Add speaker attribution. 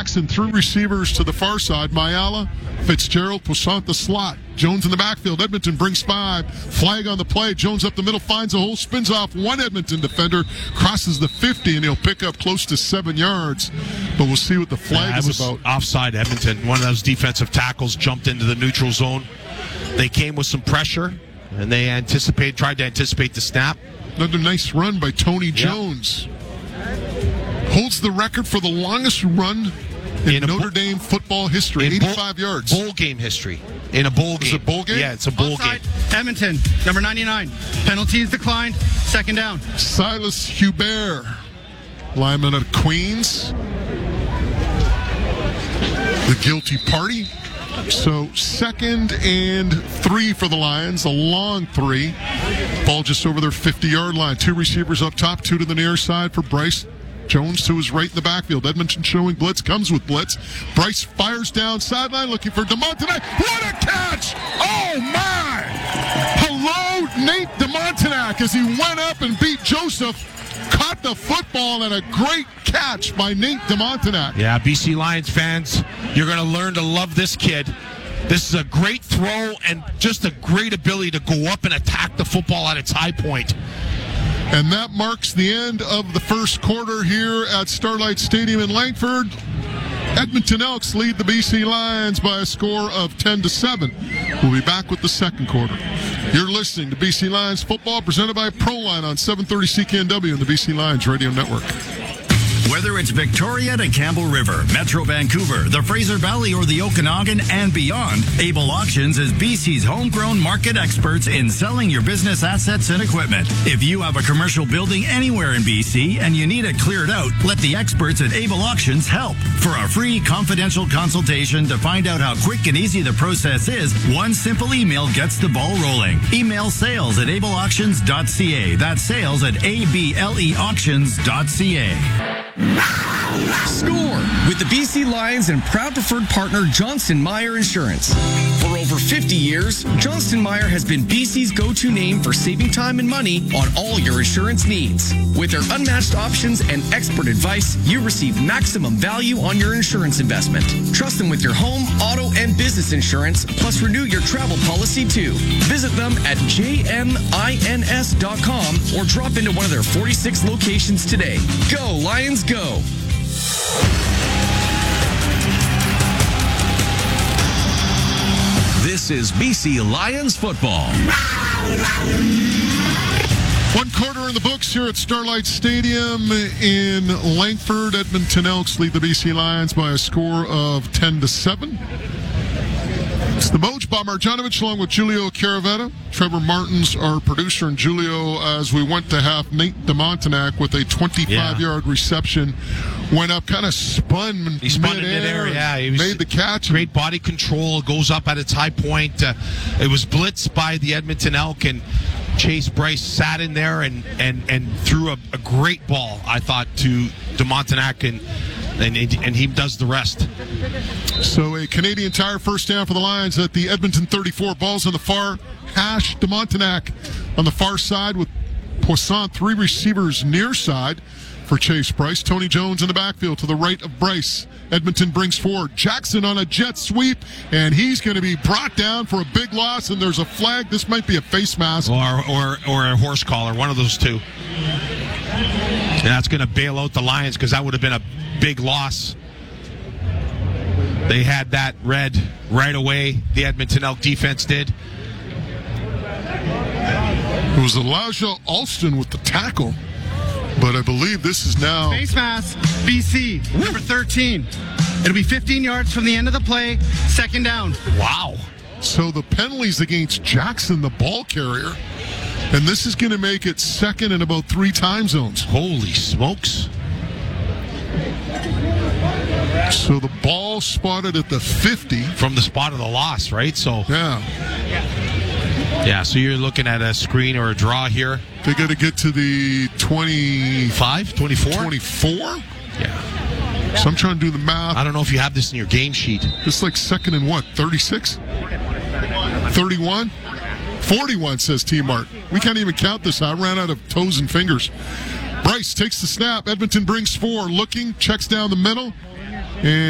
Speaker 1: Jackson, 3 receivers to the far side. Mayala, Fitzgerald, Poisson the slot. Jones in the backfield. Edmonton brings 5. Flag on the play. Jones up the middle, finds a hole, spins off one Edmonton defender, crosses the 50, and he'll pick up close to 7 yards. But we'll see what the flag is about.
Speaker 2: Offside Edmonton. One of those defensive tackles jumped into the neutral zone. They came with some pressure, and they tried to anticipate the snap.
Speaker 1: Another nice run by Tony Jones. Holds the record for the longest run in Notre Dame football history, 85 yards.
Speaker 2: Bowl game history. In a bowl game.
Speaker 1: Is it a bowl game?
Speaker 2: Yeah, it's a bowl game.
Speaker 3: Edmonton, number 99. Penalties declined. 2nd down.
Speaker 1: Silas Hubert, lineman of Queens. The guilty party. So 2nd and 3 for the Lions, a long 3. Ball just over their 50-yard line. 2 receivers up top, 2 to the near side for Bryce. Jones to his right in the backfield. Edmonton showing blitz, comes with blitz. Bryce fires down sideline looking for DeMontenac. What a catch! Oh, my! Hello, Nate DeMontenac, as he went up and beat Joseph. Caught the football, and a great catch by Nate DeMontenac.
Speaker 2: Yeah, BC Lions fans, you're going to learn to love this kid. This is a great throw and just a great ability to go up and attack the football at its high point.
Speaker 1: And that marks the end of the first quarter here at Starlight Stadium in Langford. Edmonton Elks lead the BC Lions by a score of 10-7. We'll be back with the second quarter. You're listening to BC Lions football presented by Proline on 730 CKNW and the BC Lions Radio Network.
Speaker 4: Whether it's Victoria to Campbell River, Metro Vancouver, the Fraser Valley, or the Okanagan and beyond, Able Auctions is BC's homegrown market experts in selling your business assets and equipment. If you have a commercial building anywhere in BC and you need it cleared out, let the experts at Able Auctions help. For a free confidential consultation to find out how quick and easy the process is, one simple email gets the ball rolling. Email sales@ableauctions.ca. That's sales at ableauctions.ca.
Speaker 5: Score with the BC Lions and proud preferred partner Johnston Meyer Insurance. For over 50 years, Johnston Meyer has been BC's go-to name for saving time and money on all your insurance needs. With their unmatched options and expert advice, you receive maximum value on your insurance investment. Trust them with your home, auto, and business insurance, plus renew your travel policy too. Visit them at jmins.com or drop into one of their 46 locations today. Go, Lions, go!
Speaker 6: This is BC Lions football.
Speaker 1: 1 quarter in the books here at Starlight Stadium in Langford. Edmonton Elks lead the BC Lions by a score of 10-7. It's the Moj Bob Marjanovic along with Julio Caravetta. Trevor Martins, our producer, and Julio, as we went to half, Nate DeMontenac with a 25-yard reception. Went up, kind of spun
Speaker 2: He spun in midair, yeah. He
Speaker 1: made the catch.
Speaker 2: Great body control, goes up at its high point. It was blitzed by the Edmonton Elk, and Chase Bryce sat in there and threw a great ball, I thought, to DeMontenac, and he does the rest.
Speaker 1: So a Canadian Tire first down for the Lions at the Edmonton 34. Ball's on the far hash. DeMontenac on the far side with Poisson, 3 receivers near side for Chase Bryce. Tony Jones in the backfield to the right of Bryce. Edmonton brings forward Jackson on a jet sweep, and he's going to be brought down for a big loss, and there's a flag. This might be a face mask.
Speaker 2: Or a horse collar, one of those two. And that's going to bail out the Lions because that would have been a big loss. They had that red right away. The Edmonton Elk defense did.
Speaker 1: It was Elijah Alston with the tackle, but I believe this is now...
Speaker 3: Face mask, BC, number 13. It'll be 15 yards from the end of the play, 2nd down.
Speaker 2: Wow.
Speaker 1: So the penalties against Jackson, the ball carrier, and this is going to make it 2nd in about 3 time zones.
Speaker 2: Holy smokes.
Speaker 1: So the ball spotted at the 50.
Speaker 2: From the spot of the loss, right? So
Speaker 1: yeah,
Speaker 2: so you're looking at a screen or a draw here.
Speaker 1: They got to get to the 25,
Speaker 2: 24?
Speaker 1: 24?
Speaker 2: Yeah.
Speaker 1: So I'm trying to do the math.
Speaker 2: I don't know if you have this in your game sheet.
Speaker 1: It's like 2nd and what, 36? 31? 41, says T-Mart. We can't even count this. I ran out of toes and fingers. Bryce takes the snap. Edmonton brings 4. Looking, checks down the middle. And